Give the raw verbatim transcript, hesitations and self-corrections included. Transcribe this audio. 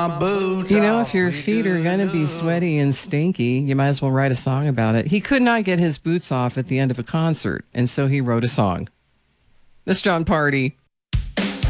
my boots You know, off. if your We feet are going to be good. sweaty and stinky, you might as well write a song about it. He could not get his boots off at the end of a concert, and so he wrote a song. This John Party.